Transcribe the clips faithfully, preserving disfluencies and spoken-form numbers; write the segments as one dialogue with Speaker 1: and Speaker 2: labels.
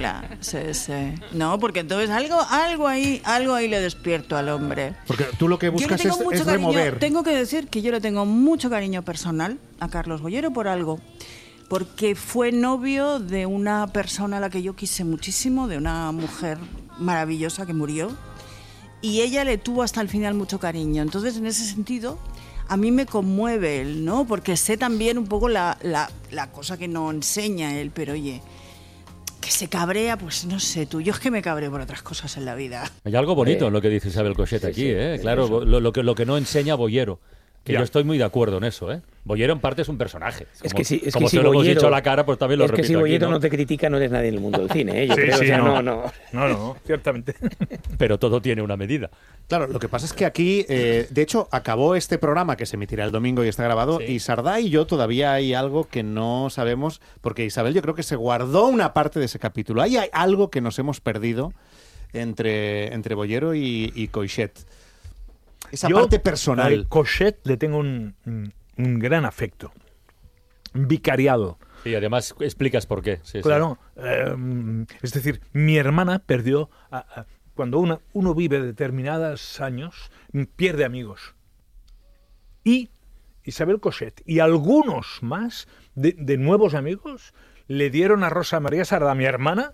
Speaker 1: regla. Sí, sí. No, porque entonces algo, algo ahí, algo ahí le despierto al hombre.
Speaker 2: Porque tú lo que buscas es, es
Speaker 1: cariño,
Speaker 2: remover.
Speaker 1: Tengo que decir que yo le tengo mucho cariño personal a Carlos Boyero por algo. Porque fue novio de una persona a la que yo quise muchísimo, de una mujer maravillosa que murió. Y ella le tuvo hasta el final mucho cariño. Entonces, en ese sentido, a mí me conmueve él, ¿no? Porque sé también un poco la, la, la cosa que no enseña él, pero oye, que se cabrea, pues no sé tú, yo es que me cabreo por otras cosas en la vida.
Speaker 3: Hay algo bonito eh, en lo que dice Isabel Coixet sí, aquí, sí, ¿eh? Claro, lo, lo, que, lo que no enseña Boyero. Que ya. Yo estoy muy de acuerdo en eso, ¿eh? Boyero en parte es un personaje. Como,
Speaker 4: es que si, es
Speaker 3: como
Speaker 4: que si
Speaker 3: se lo
Speaker 4: Boyero,
Speaker 3: hemos dicho a la cara, pues también lo
Speaker 4: es
Speaker 3: repito
Speaker 4: que si Boyero
Speaker 3: aquí, ¿no?
Speaker 4: no te critica, no eres nadie en el mundo del cine, ¿eh? Yo
Speaker 5: sí,
Speaker 4: creo,
Speaker 5: sí,
Speaker 4: o sea,
Speaker 5: no.
Speaker 4: no, no.
Speaker 5: No, no, ciertamente.
Speaker 3: Pero todo tiene una medida.
Speaker 2: Claro, lo que pasa es que aquí, eh, de hecho, acabó este programa que se emitirá el domingo y está grabado, sí. Y Sardá y yo todavía hay algo que no sabemos, porque Isabel yo creo que se guardó una parte de ese capítulo. Ahí hay algo que nos hemos perdido entre, entre Boyero y, y Coixet. Esa
Speaker 5: yo,
Speaker 2: parte personal.
Speaker 5: A Coixet le tengo un, un, un gran afecto. Un vicariado.
Speaker 3: Y además explicas por qué. Sí,
Speaker 5: claro. Sí. Eh, es decir, mi hermana perdió... A, a, cuando una, uno vive determinados años, pierde amigos. Y Isabel Coixet y algunos más de, de nuevos amigos le dieron a Rosa María Sardá, mi hermana,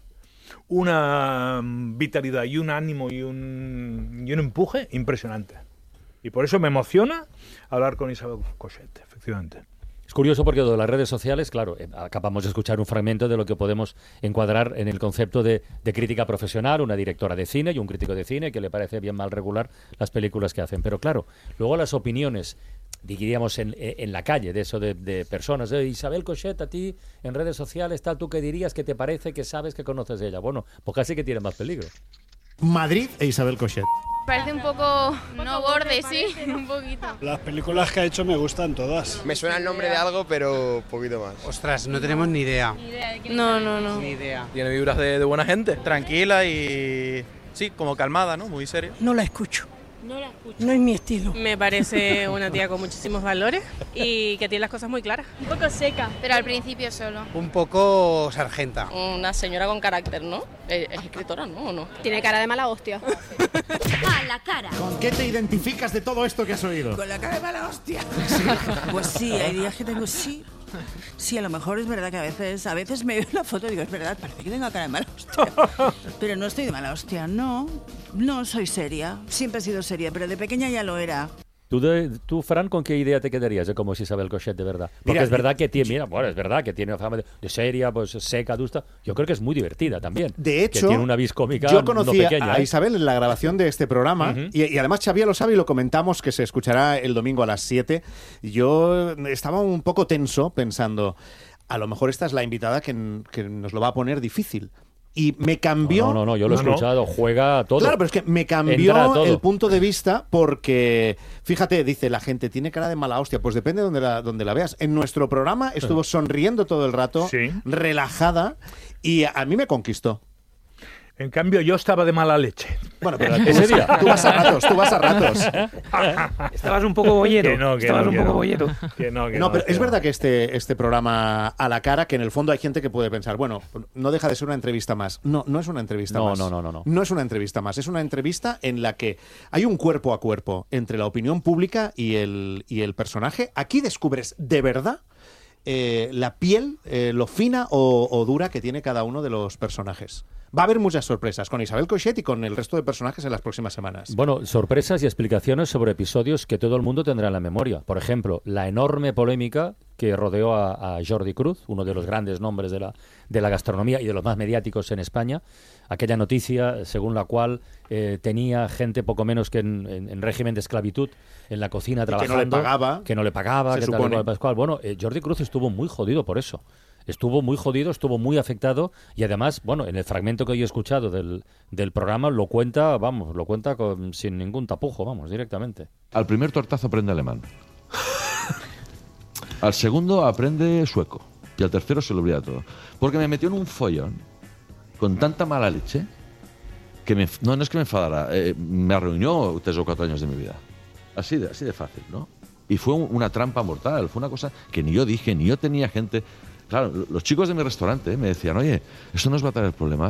Speaker 5: una vitalidad y un ánimo y un, y un empuje impresionante. Y por eso me emociona hablar con Isabel Coixet, efectivamente.
Speaker 3: Es curioso porque de las redes sociales, claro, eh, acabamos de escuchar un fragmento de lo que podemos encuadrar en el concepto de, de crítica profesional, una directora de cine y un crítico de cine que le parece bien mal regular las películas que hacen. Pero claro, luego las opiniones, diríamos en, en la calle, de eso de, de personas, de Isabel Coixet, a ti en redes sociales, tal, ¿tú qué dirías? ¿Qué te parece? ¿Qué sabes? ¿Qué conoces de ella? Bueno, pues casi que tiene más peligro.
Speaker 2: Madrid e Isabel Coixet.
Speaker 6: Parece un poco, no borde, sí, un poquito.
Speaker 7: Las películas que ha hecho me gustan todas.
Speaker 8: Me suena el nombre de algo, pero poquito más.
Speaker 9: Ostras, no tenemos ni idea.
Speaker 6: Ni idea de quién no, no, no.
Speaker 9: Ni idea.
Speaker 10: Tiene vibras de, de buena gente, tranquila y sí, como calmada, ¿no? Muy seria.
Speaker 11: No la escucho.
Speaker 6: No la escucho.
Speaker 11: No es mi estilo.
Speaker 12: Me parece una tía con muchísimos valores y que tiene las cosas muy claras.
Speaker 6: Un poco seca, pero al principio solo.
Speaker 9: Un poco sargenta.
Speaker 12: Una señora con carácter, ¿no? Es, es escritora, ¿no? ¿O no?
Speaker 6: Tiene cara de mala hostia.
Speaker 13: A la cara.
Speaker 2: ¿Con qué te identificas de todo esto que has oído?
Speaker 1: Con la cara de mala hostia. Sí. Pues sí, hay días que tengo sí. Sí, a lo mejor es verdad que a veces a veces me veo la foto y digo, es verdad, parece que tengo cara de mala hostia. Pero no estoy de mala hostia, no. No, soy seria. Siempre he sido seria, pero de pequeña ya lo era.
Speaker 3: ¿Tú, de, tú, Fran, con qué idea te quedarías de cómo es Isabel Coixet de verdad? Porque mira, es verdad que tiene, mira, bueno, es verdad que tiene una fama de, de seria, pues seca, adusta. Yo creo que es muy divertida también.
Speaker 2: De hecho,
Speaker 3: que tiene una vis cómica
Speaker 2: yo conocí
Speaker 3: no pequeña,
Speaker 2: a
Speaker 3: ¿eh?
Speaker 2: Isabel en la grabación de este programa uh-huh. y, y además Xavier lo sabe y lo comentamos que se escuchará el domingo a las siete. Yo estaba un poco tenso pensando, a lo mejor esta es la invitada que, que nos lo va a poner difícil. Y me cambió...
Speaker 3: No, no, no, yo lo he
Speaker 2: no,
Speaker 3: escuchado, no. Juega todo.
Speaker 2: Claro, pero es que me cambió el punto de vista porque, fíjate, dice la gente, tiene cara de mala hostia. Pues depende de donde la, donde la veas. En nuestro programa estuvo sonriendo todo el rato,
Speaker 5: sí.
Speaker 2: relajada, y a mí me conquistó.
Speaker 5: En cambio, yo estaba de mala leche.
Speaker 2: Bueno, pero ese día. Tú vas a ratos, tú vas a ratos.
Speaker 4: Estabas un poco boyero.
Speaker 5: Que no, que
Speaker 4: Estabas
Speaker 5: no,
Speaker 4: un
Speaker 5: que
Speaker 4: poco
Speaker 5: no.
Speaker 4: boyero.
Speaker 5: Que no, que
Speaker 2: no,
Speaker 5: no,
Speaker 2: pero
Speaker 5: que
Speaker 2: es
Speaker 5: no.
Speaker 2: verdad que este, este programa a la cara, que en el fondo hay gente que puede pensar, bueno, no deja de ser una entrevista más. No, no es una entrevista
Speaker 3: no,
Speaker 2: más.
Speaker 3: No, no, no, no.
Speaker 2: No es una entrevista más. Es una entrevista en la que hay un cuerpo a cuerpo entre la opinión pública y el, y el personaje. Aquí descubres de verdad eh, la piel, eh, lo fina o, o dura que tiene cada uno de los personajes. Va a haber muchas sorpresas con Isabel Coixet y con el resto de personajes en las próximas semanas.
Speaker 3: Bueno, sorpresas y explicaciones sobre episodios que todo el mundo tendrá en la memoria. Por ejemplo, la enorme polémica que rodeó a, a Jordi Cruz, uno de los grandes nombres de la, de la gastronomía y de los más mediáticos en España. Aquella noticia según la cual eh, tenía gente poco menos que en, en, en régimen de esclavitud en la cocina trabajando.
Speaker 2: Que no le pagaba.
Speaker 3: Que no le pagaba.
Speaker 2: Se
Speaker 3: que
Speaker 2: supone.
Speaker 3: Tal, Pascual. Bueno, eh, Jordi Cruz estuvo muy jodido por eso. Estuvo muy jodido, estuvo muy afectado y además, bueno, en el fragmento que yo he escuchado del, del programa lo cuenta, vamos, lo cuenta con, sin ningún tapujo, vamos, directamente.
Speaker 14: Al primer tortazo aprende alemán. Al segundo aprende sueco. Y al tercero se lo olvida todo. Porque me metió en un follón con tanta mala leche que me, no, no es que me enfadara, eh, me arruinó tres o cuatro años de mi vida. Así de, así de fácil, ¿no? Y fue un, una trampa mortal, fue una cosa que ni yo dije, ni yo tenía gente... Claro, los chicos de mi restaurante me decían, oye, ¿eso nos va a traer problemas?